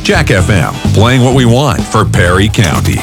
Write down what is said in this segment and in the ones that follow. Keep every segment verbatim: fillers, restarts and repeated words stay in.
Jack F M, playing what we want for Perry County.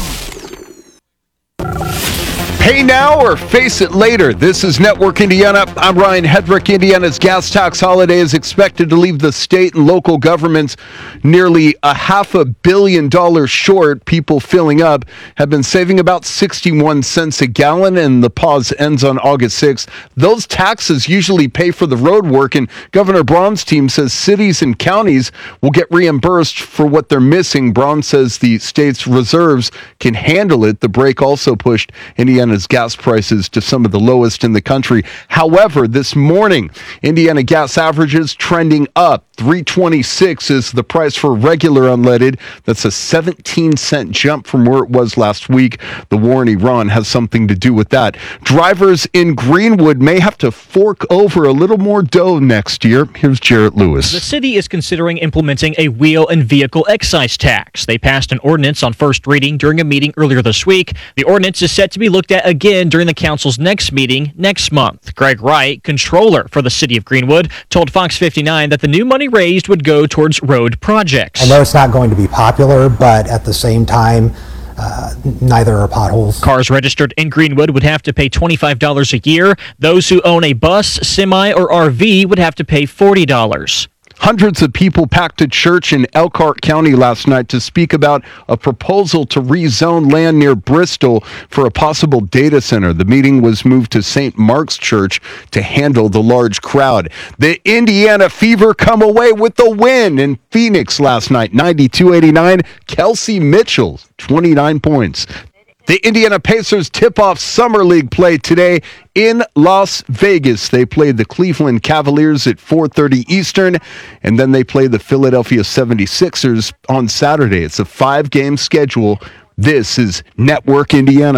Pay now or face it later. This is Network Indiana. I'm Ryan Hedrick. Indiana's gas tax holiday is expected to leave the state and local governments nearly a half a billion dollars short. People filling up have been saving about sixty-one cents a gallon, and the pause ends on August sixth. Those taxes usually pay for the road work, and Governor Braun's team says cities and counties will get reimbursed for what they're missing. Braun says the state's reserves can handle it. The break also pushed Indiana gas prices to some of the lowest in the country. However, this morning, Indiana gas averages trending up. three twenty-six is the price for regular unleaded. That's a seventeen cent jump from where it was last week. The war in Iran has something to do with that. Drivers in Greenwood may have to fork over a little more dough next year. Here's Jarrett Lewis. The city is considering implementing a wheel and vehicle excise tax. They passed an ordinance on first reading during a meeting earlier this week. The ordinance is set to be looked at again during the council's next meeting next month. Greg Wright, controller for the city of Greenwood, told Fox fifty-nine that the new money raised would go towards road projects. I know it's not going to be popular, but at the same time, uh, neither are potholes. Cars registered in Greenwood would have to pay twenty-five dollars a year. Those who own a bus, semi, or R V would have to pay forty dollars. Hundreds of people packed a church in Elkhart County last night to speak about a proposal to rezone land near Bristol for a possible data center. The meeting was moved to Saint Mark's Church to handle the large crowd. The Indiana Fever come away with the win in Phoenix last night, ninety-two eighty-nine. Kelsey Mitchell, twenty-nine points. The Indiana Pacers tip-off Summer League play today in Las Vegas. They played the Cleveland Cavaliers at four thirty Eastern, and then they play the Philadelphia seventy-sixers on Saturday. It's a five-game schedule. This is Network Indiana.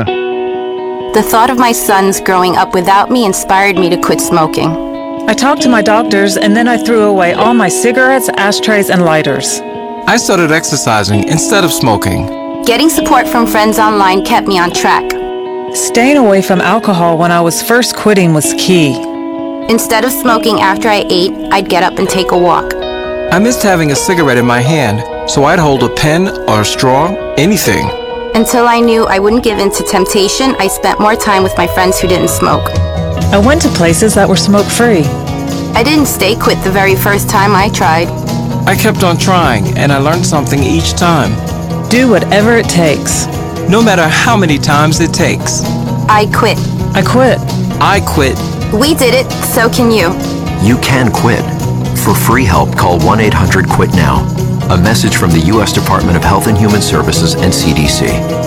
The thought of my sons growing up without me inspired me to quit smoking. I talked to my doctors, and then I threw away all my cigarettes, ashtrays, and lighters. I started exercising instead of smoking. Getting support from friends online kept me on track. Staying away from alcohol when I was first quitting was key. Instead of smoking after I ate, I'd get up and take a walk. I missed having a cigarette in my hand, so I'd hold a pen or a straw, anything. Until I knew I wouldn't give in to temptation, I spent more time with my friends who didn't smoke. I went to places that were smoke-free. I didn't stay quit the very first time I tried. I kept on trying, and I learned something each time. Do whatever it takes. No matter how many times it takes. I quit. I quit. I quit. We did it, so can you. You can quit. For free help, call one eight hundred quit now. A message from the U S Department of Health and Human Services and C D C.